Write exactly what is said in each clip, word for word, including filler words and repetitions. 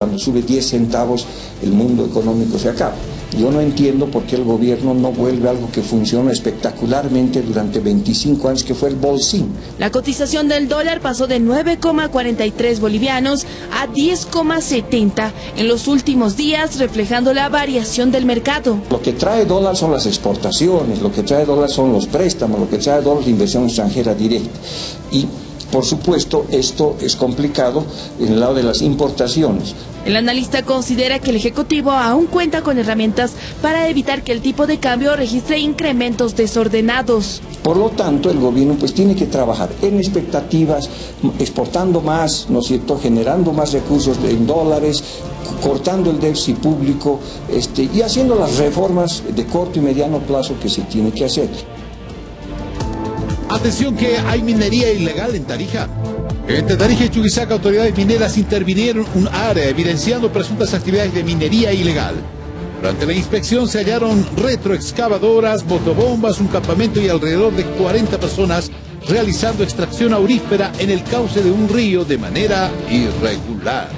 cuando sube diez centavos el mundo económico se acaba. Yo no entiendo por qué el gobierno no vuelve a algo que funcionó espectacularmente durante veinticinco años, que fue el bolsín. La cotización del dólar pasó de nueve coma cuarenta y tres bolivianos a diez coma setenta en los últimos días, reflejando la variación del mercado. Lo que trae dólar son las exportaciones, lo que trae dólar son los préstamos, lo que trae dólar es la inversión extranjera directa. Y, por supuesto, esto es complicado en el lado de las importaciones. El analista considera que el Ejecutivo aún cuenta con herramientas para evitar que el tipo de cambio registre incrementos desordenados. Por lo tanto, el gobierno pues tiene que trabajar en expectativas, exportando más, ¿no es cierto?, generando más recursos en dólares, cortando el déficit público este, y haciendo las reformas de corto y mediano plazo que se tiene que hacer. Atención que hay minería ilegal en Tarija. Entre Tarija y Chuquisaca, autoridades mineras intervinieron un área evidenciando presuntas actividades de minería ilegal. Durante la inspección se hallaron retroexcavadoras, motobombas, un campamento y alrededor de cuarenta personas realizando extracción aurífera en el cauce de un río de manera irregular.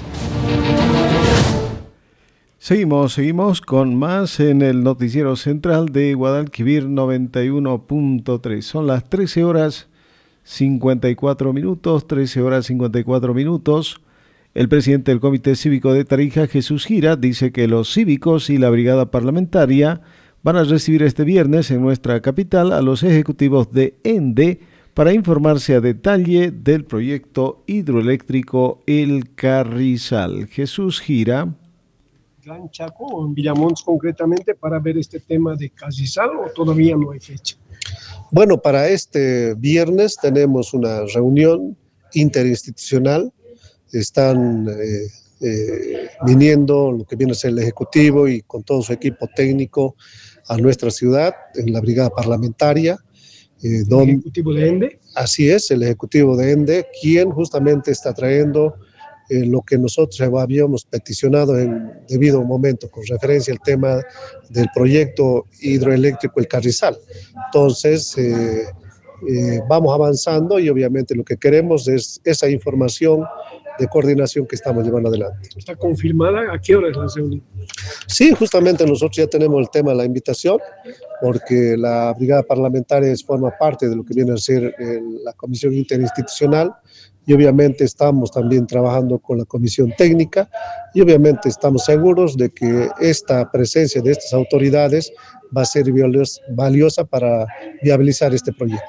Seguimos, seguimos con más en el noticiero central de Guadalquivir noventa y uno punto tres. Son las trece horas cincuenta y cuatro minutos, trece horas cincuenta y cuatro minutos. El presidente del Comité Cívico de Tarija, Jesús Gira, dice que los cívicos y la brigada parlamentaria van a recibir este viernes en nuestra capital a los ejecutivos de ENDE para informarse a detalle del proyecto hidroeléctrico El Carrizal. Jesús Gira. Gran Chaco o en Villamontes concretamente para ver este tema de Carrizal o todavía no hay fecha. Bueno, para este viernes tenemos una reunión interinstitucional. Están eh, eh, viniendo lo que viene a ser el Ejecutivo y con todo su equipo técnico a nuestra ciudad, en la brigada parlamentaria. Eh, ¿El donde, Ejecutivo de ENDE? Así es, el Ejecutivo de ENDE, quien justamente está trayendo eh, lo que nosotros habíamos peticionado en debido momento con referencia al tema del proyecto hidroeléctrico El Carrizal. Entonces, eh, eh, vamos avanzando y obviamente lo que queremos es esa información de coordinación que estamos llevando adelante. ¿Está confirmada? ¿A qué hora es la reunión? Sí, justamente nosotros ya tenemos el tema de la invitación, porque la brigada parlamentaria forma parte de lo que viene a ser eh, la comisión interinstitucional, y obviamente estamos también trabajando con la comisión técnica, y obviamente estamos seguros de que esta presencia de estas autoridades va a ser valiosa para viabilizar este proyecto.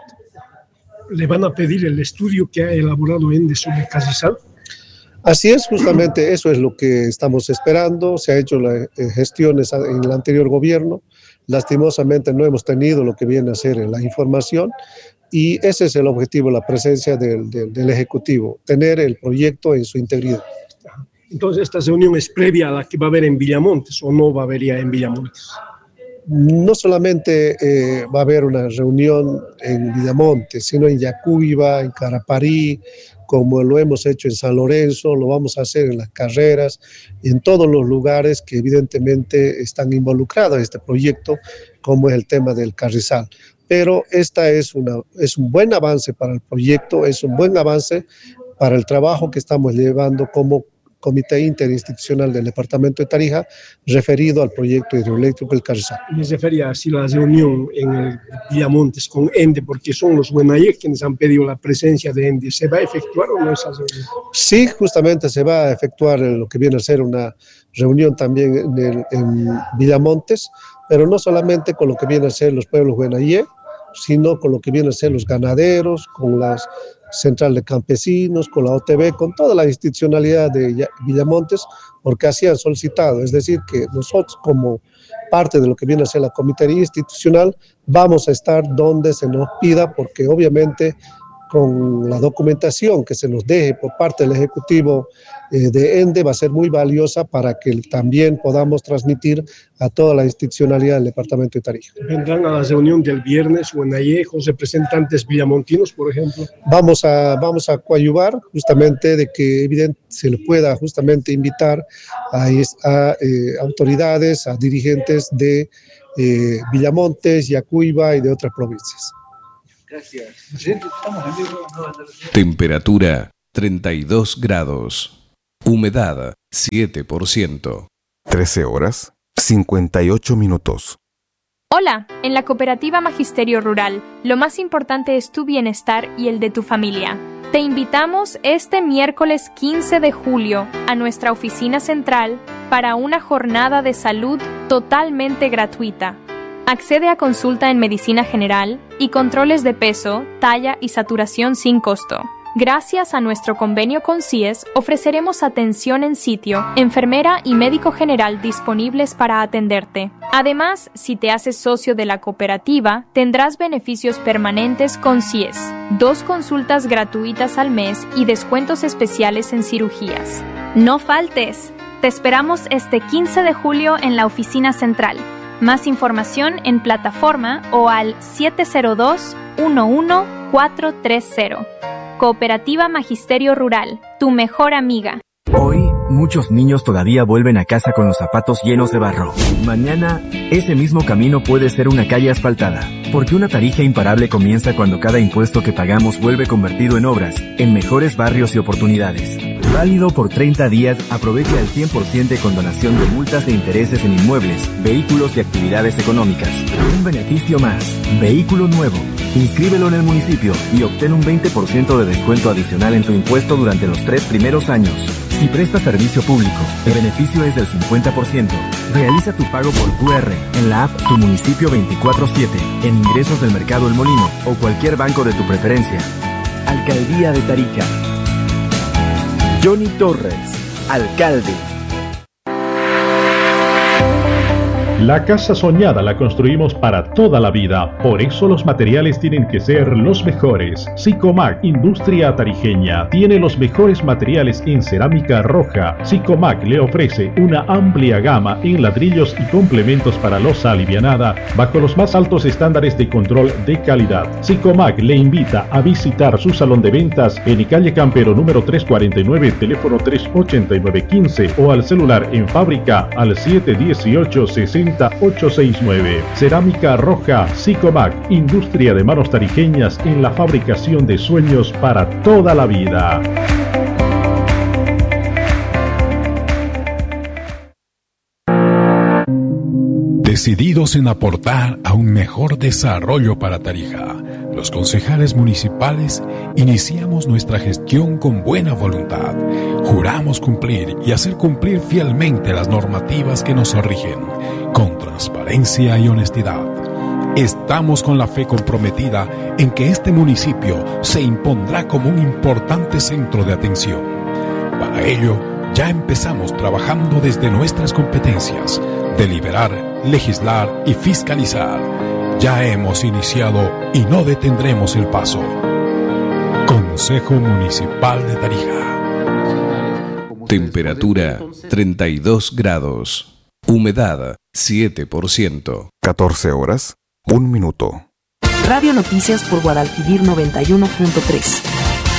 ¿Le van a pedir el estudio que ha elaborado ENDE sobre Carrizal? Así es, justamente eso es lo que estamos esperando. Se ha hecho las eh, gestiones en el anterior gobierno. Lastimosamente no hemos tenido lo que viene a ser la información, y ese es el objetivo, la presencia del, del, del Ejecutivo, tener el proyecto en su integridad. Entonces, ¿esta reunión es previa a la que va a haber en Villamontes o no va a haber ya en Villamontes? No solamente eh, va a haber una reunión en Villamontes, sino en Yacuiba, en Caraparí, como lo hemos hecho en San Lorenzo, lo vamos a hacer en Las Carreras, en todos los lugares que evidentemente están involucrados en este proyecto, como es el tema del Carrizal. Pero esta es, una, es un buen avance para el proyecto, es un buen avance para el trabajo que estamos llevando como Comité Interinstitucional del Departamento de Tarija, referido al proyecto hidroeléctrico El Carrizal. Me refería así la reunión en el Villamontes con ENDE, porque son los Guenayé quienes han pedido la presencia de ENDE. ¿Se va a efectuar o no esa reunión? Sí, justamente se va a efectuar lo que viene a ser una reunión también en, el, en Villamontes, pero no solamente con lo que viene a ser los pueblos Guenayé, sino con lo que viene a ser los ganaderos, con la Central de Campesinos, con la O T B, con toda la institucionalidad de Villamontes, porque así han solicitado. Es decir, que nosotros como parte de lo que viene a ser la Comité Institucional vamos a estar donde se nos pida, porque obviamente con la documentación que se nos deje por parte del Ejecutivo eh, de ENDE va a ser muy valiosa para que también podamos transmitir a toda la institucionalidad del Departamento de Tarija. ¿Vendrán a la reunión del viernes Guenayejos, representantes villamontinos, por ejemplo? Vamos a, vamos a coadyuvar justamente de que evidente, se le pueda justamente invitar a, a eh, autoridades, a dirigentes de eh, Villamontes, Yacuiba y de otras provincias. Gracias. Presidente, estamos en vivo. Temperatura treinta y dos grados. Humedad siete por ciento. trece horas, cincuenta y ocho minutos. Hola, en la Cooperativa Magisterio Rural, lo más importante es tu bienestar y el de tu familia. Te invitamos este miércoles quince de julio a nuestra oficina central para una jornada de salud totalmente gratuita. Accede a consulta en medicina general y controles de peso, talla y saturación sin costo. Gracias a nuestro convenio con C I E S, ofreceremos atención en sitio, enfermera y médico general disponibles para atenderte. Además, si te haces socio de la cooperativa, tendrás beneficios permanentes con C I E S, dos consultas gratuitas al mes y descuentos especiales en cirugías. No faltes. Te esperamos este quince de julio en la oficina central. Más información en plataforma o al siete cero dos, uno uno cuatro tres cero. Cooperativa Magisterio Rural, tu mejor amiga. Hoy, muchos niños todavía vuelven a casa con los zapatos llenos de barro. Mañana, ese mismo camino puede ser una calle asfaltada, porque una Tarija imparable comienza cuando cada impuesto que pagamos vuelve convertido en obras, en mejores barrios y oportunidades. Válido por treinta días, aprovecha el cien por ciento de condonación de multas e intereses en inmuebles, vehículos y actividades económicas. Un beneficio más, vehículo nuevo. Inscríbelo en el municipio y obtén un veinte por ciento de descuento adicional en tu impuesto durante los tres primeros años. Si prestas servicio público, el beneficio es del cincuenta por ciento. Realiza tu pago por Q R en la app Tu Municipio veinticuatro siete, en ingresos del Mercado El Molino o cualquier banco de tu preferencia. Alcaldía de Tarija. Johnny Torres, alcalde. La casa soñada la construimos para toda la vida, por eso los materiales tienen que ser los mejores. Sicomac, industria tarijeña, tiene los mejores materiales en cerámica roja. Sicomac le ofrece una amplia gama en ladrillos y complementos para losa alivianada, bajo los más altos estándares de control de calidad. Sicomac le invita a visitar su salón de ventas en calle Campero número trescientos cuarenta y nueve, teléfono tres ochenta y nueve quince o al celular en fábrica al siete dieciocho sesenta ochocientos sesenta y nueve. Cerámica roja Sicomac, industria de manos tarijeñas en la fabricación de sueños para toda la vida. Decididos en aportar a un mejor desarrollo para Tarija, los concejales municipales iniciamos nuestra gestión con buena voluntad. Juramos cumplir y hacer cumplir fielmente las normativas que nos rigen, con transparencia y honestidad. Estamos con la fe comprometida en que este municipio se impondrá como un importante centro de atención. Para ello, ya empezamos trabajando desde nuestras competencias, deliberar, legislar y fiscalizar. Ya hemos iniciado y no detendremos el paso. Consejo Municipal de Tarija. Temperatura treinta y dos grados. Humedad siete por ciento. catorce horas, un minuto. Radio Noticias por Guadalquivir noventa y uno punto tres.